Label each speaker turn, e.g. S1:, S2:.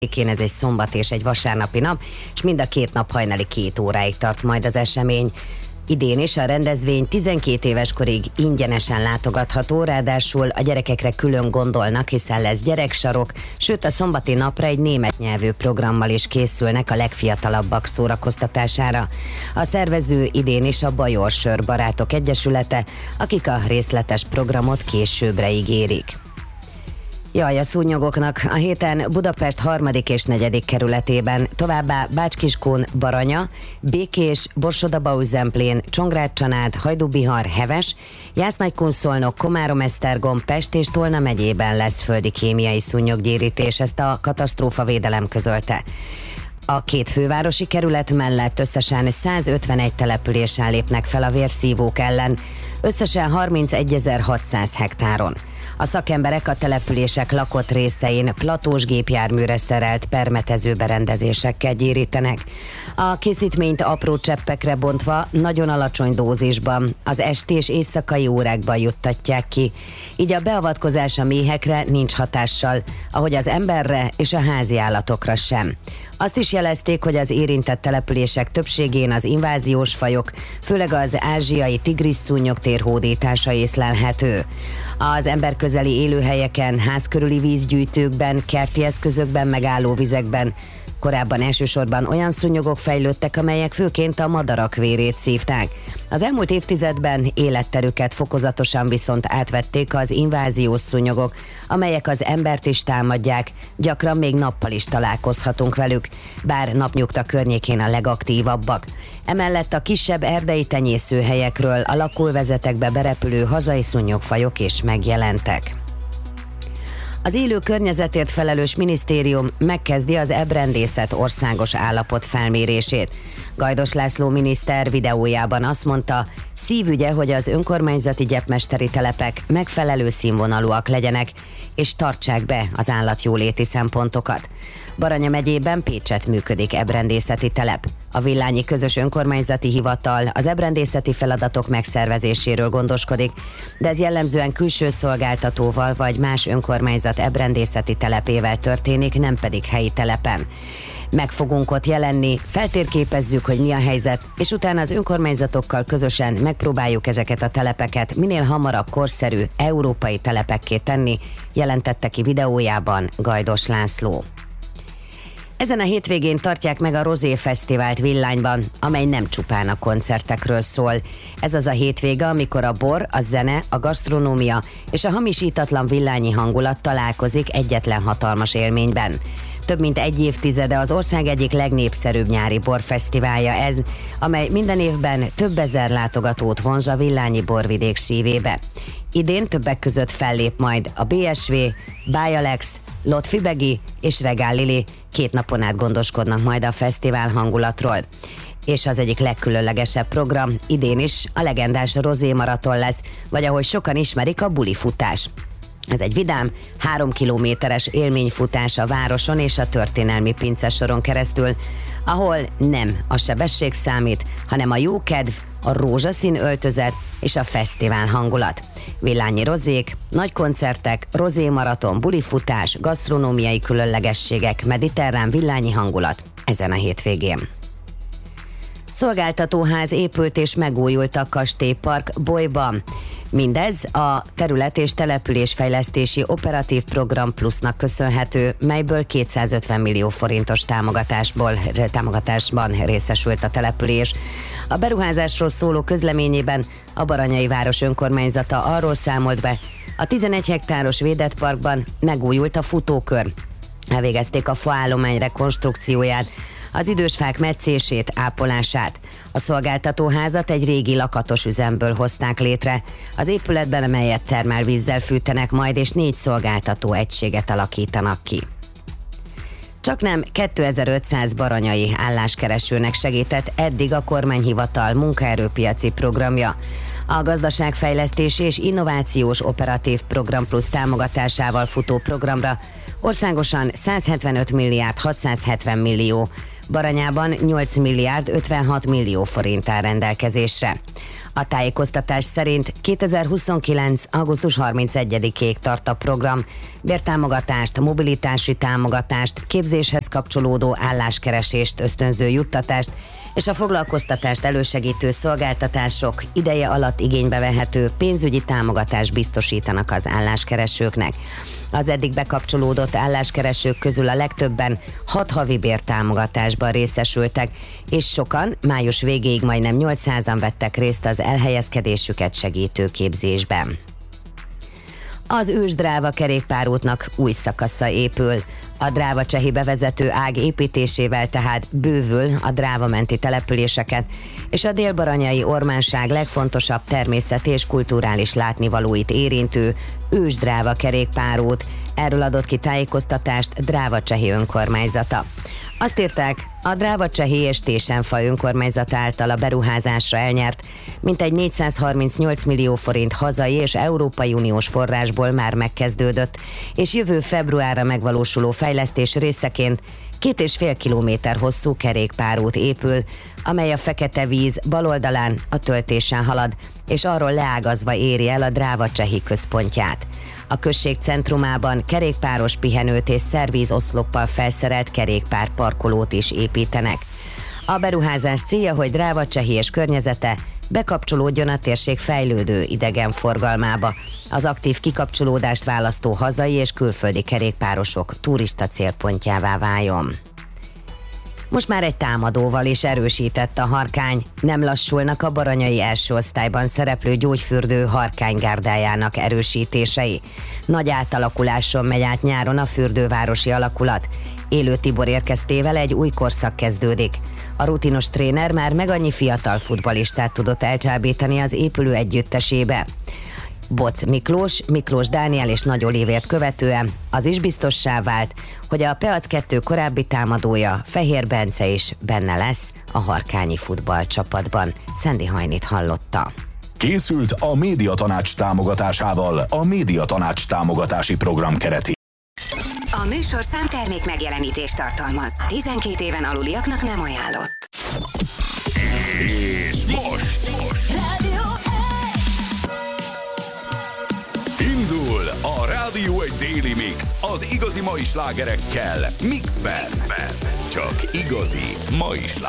S1: Ez egy szombat és egy vasárnapi nap, és mind a két nap hajnali 2 óráig tart majd az esemény. Idén is a rendezvény 12 éves korig ingyenesen látogatható, ráadásul a gyerekekre külön gondolnak, hiszen lesz gyereksarok, sőt a szombati napra egy német nyelvű programmal is készülnek a legfiatalabbak szórakoztatására. A szervező idén is a Bajor Sör Barátok Egyesülete, akik a részletes programot későbbre ígérik. Jaj, a szúnyogoknak a héten Budapest 3. és 4. kerületében, továbbá Bács-Kiskun, Baranya, Békés, Borsod-Abaúj-Zemplén, Csongrád-Csanád, Hajdú-Bihar, Heves, Jász-Nagykun-Szolnok, Komárom-Esztergom, Pest és Tolna megyében lesz földi kémiai szúnyoggyérítés, ezt a katasztrófavédelem közölte. A két fővárosi kerület mellett összesen 151 településsel lépnek fel a vérszívók ellen, összesen 31.600 hektáron. A szakemberek a települések lakott részein platós gépjárműre szerelt permetező berendezésekkel gyérítenek. A készítményt apró cseppekre bontva, nagyon alacsony dózisban, az esti és éjszakai órákban juttatják ki. Így a beavatkozás a méhekre nincs hatással, ahogy az emberre és a házi állatokra sem. Azt is jelezték, hogy az érintett települések többségén az inváziós fajok, főleg az ázsiai tigrisszúnyogtér hódítása észlelhető. Az emberközeli élőhelyeken, házkörüli vízgyűjtőkben, kerti eszközökben megálló vizekben korábban elsősorban olyan szúnyogok fejlődtek, amelyek főként a madarak vérét szívták. Az elmúlt évtizedben életterüket fokozatosan viszont átvették az inváziós szúnyogok, amelyek az embert is támadják, gyakran még nappal is találkozhatunk velük, bár Napnyugta környékén a legaktívabbak. Emellett a kisebb erdei tenyészőhelyekről a lakóvezetekbe berepülő hazai szúnyogfajok is megjelentek. Az élő környezetért felelős minisztérium megkezdi az ebrendészet országos állapot felmérését. Gajdos László miniszter videójában azt mondta, szívügye, hogy az önkormányzati gyepmesteri telepek megfelelő színvonalúak legyenek, és tartsák be az állatjóléti szempontokat. Baranya megyében Pécset működik ebrendészeti telep. A Villányi Közös Önkormányzati Hivatal az ebrendészeti feladatok megszervezéséről gondoskodik, de ez jellemzően külső szolgáltatóval vagy más önkormányzat ebrendészeti telepével történik, nem pedig helyi telepen. Meg fogunk ott jelenni, feltérképezzük, hogy mi a helyzet, és utána az önkormányzatokkal közösen megpróbáljuk ezeket a telepeket minél hamarabb korszerű európai telepekké tenni, jelentette ki videójában Gajdos László. Ezen a hétvégén tartják meg a Rozé Fesztivált Villányban, amely nem csupán a koncertekről szól. Ez az a hétvége, amikor a bor, a zene, a gasztronómia és a hamisítatlan villányi hangulat találkozik egyetlen hatalmas élményben. Több mint egy évtizede az ország egyik legnépszerűbb nyári borfesztiválja ez, amely minden évben több ezer látogatót vonz a villányi borvidék szívébe. Idén többek között fellép majd a BSV, Bajalex, Lot Fibegi és Regál Lili, 2 napon át gondoskodnak majd a fesztivál hangulatról. És az egyik legkülönlegesebb program idén is a legendás Rozé Maraton lesz, vagy ahogy sokan ismerik, a bulifutás. Ez egy vidám, 3 kilométeres élményfutás a városon és a történelmi pincesoron keresztül, ahol nem a sebesség számít, hanem a jókedv, a rózsaszín öltözet és a fesztivál hangulat. Villányi rozék, nagy koncertek, rozé maraton, bulifutás, gasztronómiai különlegességek, mediterrán villányi hangulat ezen a hétvégén. Szolgáltatóház épült és megújult a Kastélypark Bolyban. Mindez a terület- és településfejlesztési operatív program plusznak köszönhető, melyből 250 millió forintos támogatásban részesült a település. A beruházásról szóló közleményében a Baranyai város önkormányzata arról számolt be, a 11 hektáros védett parkban megújult a futókör. Elvégezték a faállomány rekonstrukcióját, az idős fák metszését, ápolását. A szolgáltatóházat egy régi lakatos üzemből hozták létre. Az épületben, amelyet termálvízzel fűtenek majd, és 4 szolgáltató egységet alakítanak ki. Csaknem 2500 baranyai álláskeresőnek segített eddig a kormányhivatal munkaerőpiaci programja. A gazdaságfejlesztési és innovációs operatív program plusz támogatásával futó programra országosan 175 milliárd 670 millió Baranyában 8 milliárd 56 millió forint áll rendelkezésre. A tájékoztatás szerint 2029. augusztus 31-ig tart a program, bértámogatást, mobilitási támogatást, képzéshez kapcsolódó álláskeresést ösztönző juttatást és a foglalkoztatást elősegítő szolgáltatások ideje alatt igénybe vehető pénzügyi támogatást biztosítanak az álláskeresőknek. Az eddig bekapcsolódott álláskeresők közül a legtöbben 6 havi bértámogatásban részesültek, és sokan május végéig majdnem 800-an vettek részt az elhelyezkedésüket segítő képzésben. Az Ős-Dráva kerékpárútnak új szakasza épül. A Dráva-Csehi bevezető ág építésével tehát bővül a Dráva-menti településeket és a délbaranyai ormánság legfontosabb természeti és kulturális látnivalóit érintő Ős-Dráva kerékpárút. Erről adott ki tájékoztatást Dráva-Csehi önkormányzata. Azt írták, a Dráva-Csehi és Tésenfa önkormányzata által a beruházásra elnyert mintegy 438 millió forint hazai és Európai Uniós forrásból már megkezdődött, és jövő februárra megvalósuló fejlesztés részeként 2,5 kilométer hosszú kerékpárút épül, amely a Fekete víz bal oldalán a töltésen halad, és arról leágazva éri el a Dráva-Csehi központját. A község centrumában kerékpáros pihenőt és szervízoszloppal felszerelt kerékpárparkolót is építenek. A beruházás célja, hogy Dráva-Csehi és környezete bekapcsolódjon a térség fejlődő idegenforgalmába. Az aktív kikapcsolódást választó hazai és külföldi kerékpárosok turista célpontjává váljon. Most már egy támadóval is erősített a Harkány. Nem lassulnak a baranyai első osztályban szereplő gyógyfürdő Harkány-gárdájának erősítései. Nagy átalakuláson megy át nyáron a fürdővárosi alakulat. Élő Tibor érkeztével egy új korszak kezdődik. A rutinos tréner már meg annyi fiatal futballistát tudott elcsábítani az épülő együttesébe. Boc Miklós Dániel és Nagy Olivért követően az is biztossá vált, hogy a Peac 2 korábbi támadója, Fehér Bence is benne lesz a harkányi futballcsapatban. Szendi Hajnit hallotta.
S2: Készült a Médiatanács támogatásával a Médiatanács támogatási program keretében.
S3: A műsorszám termék megjelenítést tartalmaz. 12 éven aluliaknak nem ajánlott.
S2: És most
S3: Rádió
S2: indul a Rádió egy Daily Mix az igazi mai slágerekkel Mixben. Csak igazi mai slágerek.